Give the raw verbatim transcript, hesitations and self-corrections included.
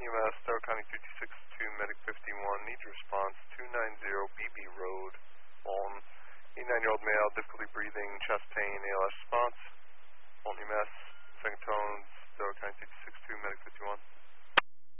E M S, Stark County two two six two, Medic fifty-one, needs response, two ninety B B Road, Walton. eighty-nine-year-old male, difficulty breathing, chest pain, A L S response. Walton E M S.